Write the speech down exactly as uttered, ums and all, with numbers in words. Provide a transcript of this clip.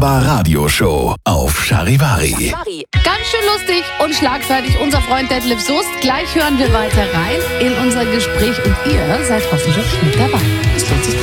War Radioshow auf Charivari. Ganz schön lustig und schlagfertig unser Freund Detlef Soest. Gleich hören wir weiter rein in unser Gespräch und ihr seid hoffentlich mit dabei. Es lohnt sich.